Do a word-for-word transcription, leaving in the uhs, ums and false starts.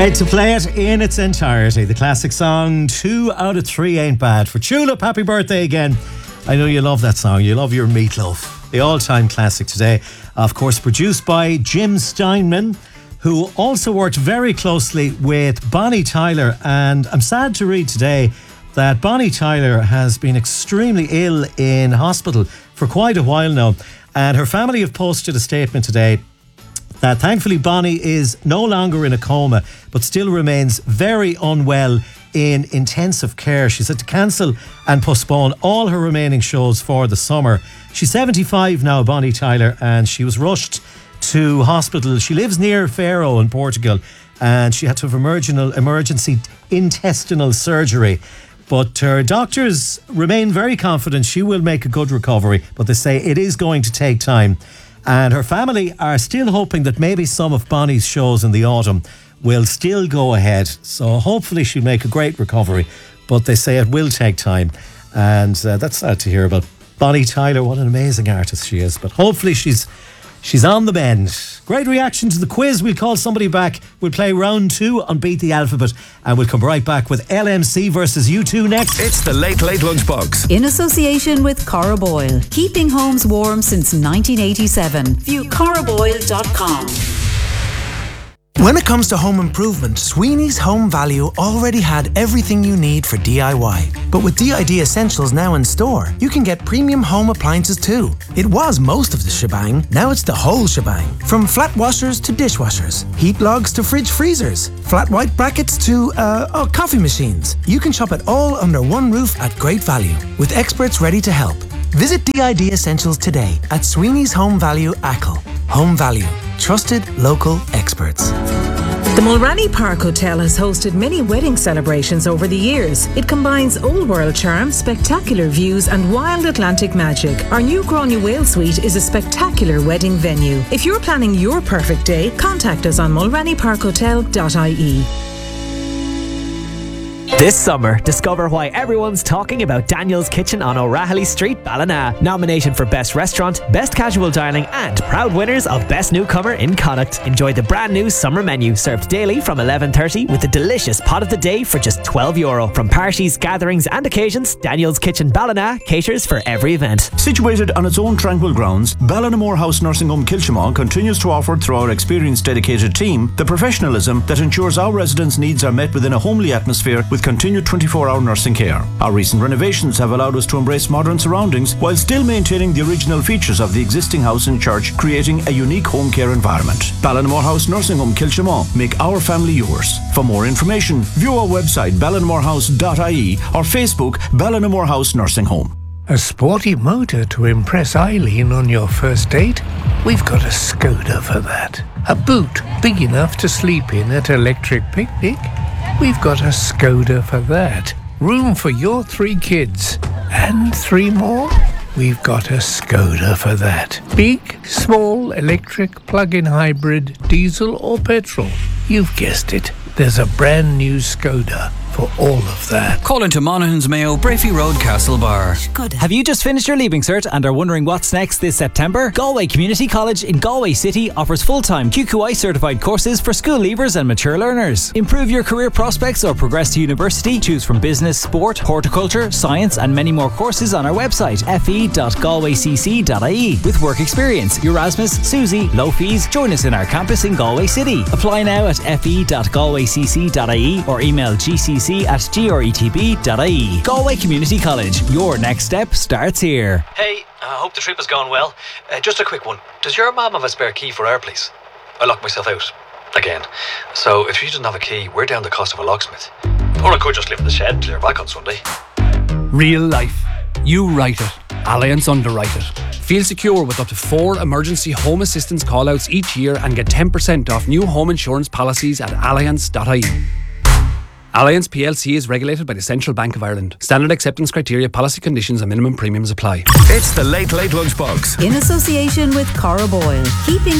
Great to play it in its entirety. The classic song, Two Out of Three Ain't Bad. For Tulip, happy birthday again. I know you love that song. You love your Meatloaf. The all-time classic today. Of course, produced by Jim Steinman, who also worked very closely with Bonnie Tyler. And I'm sad to read today that Bonnie Tyler has been extremely ill in hospital for quite a while now. And her family have posted a statement today that thankfully Bonnie is no longer in a coma, but still remains very unwell in intensive care. She's had to cancel and postpone all her remaining shows for the summer. She's seventy-five now, Bonnie Tyler, and she was rushed to hospital. She lives near Faro in Portugal, and she had to have emergency, emergency intestinal surgery. But her doctors remain very confident she will make a good recovery, but they say it is going to take time. And her family are still hoping that maybe some of Bonnie's shows in the autumn will still go ahead. So hopefully she'll make a great recovery. But they say it will take time. And uh, that's sad to hear about Bonnie Tyler. What an amazing artist she is. But hopefully she's she's on the mend. Great reaction to the quiz. We'll call somebody back. We'll play round two on Beat the Alphabet. And we'll come right back with L M C versus U two next. It's the Late Late Lunchbox. In association with Cora Boyle. Keeping homes warm since nineteen eighty-seven. View cora boyle dot com. When it comes to home improvement, Sweeney's Home Value already had everything you need for D I Y. But with D I D Essentials now in store, you can get premium home appliances too. It was most of the shebang, now it's the whole shebang. From flat washers to dishwashers, heat logs to fridge freezers, flat white brackets to, uh, oh, coffee machines. You can shop it all under one roof at great value, with experts ready to help. Visit D I D Essentials today at Sweeney's Home Value Achill. Home Value. Trusted local experts. The Mulranny Park Hotel has hosted many wedding celebrations over the years. It combines old world charm, spectacular views and wild Atlantic magic. Our new Gráinne Whale Suite is a spectacular wedding venue. If you're planning your perfect day, contact us on mulranny park hotel dot I E. This summer, discover why everyone's talking about Daniel's Kitchen on O'Rahilly Street, Ballina. Nominated for Best Restaurant, Best Casual Dining and proud winners of Best Newcomer in Connacht. Enjoy the brand new summer menu served daily from eleven thirty with a delicious pot of the day for just twelve euro. From parties, gatherings and occasions, Daniel's Kitchen Ballina caters for every event. Situated on its own tranquil grounds, Ballinamore House Nursing Home Kilchimau continues to offer through our experienced dedicated team the professionalism that ensures our residents' needs are met within a homely atmosphere with continued twenty-four hour nursing care. Our recent renovations have allowed us to embrace modern surroundings while still maintaining the original features of the existing house and church, creating a unique home care environment. Ballinamore House Nursing Home Kilchimau. Make our family yours. For more information, view our website ballinamore house dot I E or Facebook Ballinamore House Nursing Home. A sporty motor to impress Eileen on your first date? We've got a Skoda for that. A boot big enough to sleep in at Electric Picnic? We've got a Skoda for that. Room for your three kids. And three more? We've got a Skoda for that. Big, small, electric, plug-in hybrid, diesel or petrol. You've guessed it. There's a brand new Skoda for all of that. Call into Monaghan's Mayo, Brafey Road, Castlebar. Good. Have you just finished your Leaving Cert and are wondering what's next this September? Galway Community College in Galway City offers full-time Q Q I certified courses for school leavers and mature learners. Improve your career prospects or progress to university. Choose from business, sport, horticulture, science and many more courses on our website f e dot galway c c dot I E. With work experience, Erasmus, Susie, low fees. Join us in our campus in Galway City. Apply now at f e dot galway c c dot I E or email g c c at g r e t b dot I E. Galway Community College. Your next step starts here. Hey, I hope the trip has gone well. Uh, just a quick one. Does your mum have a spare key for our place? I locked myself out. Again. So if she doesn't have a key, we're down the cost of a locksmith. Or I could just live in the shed till you're back on Sunday. Real life. You write it. Allianz underwrite it. Feel secure with up to four emergency home assistance call-outs each year and get ten percent off new home insurance policies at allianz dot I E. Allianz P L C is regulated by the Central Bank of Ireland. Standard acceptance criteria, policy conditions and minimum premiums apply. It's the Late Late Lunchbox. In association with Cora Boyle. Keeping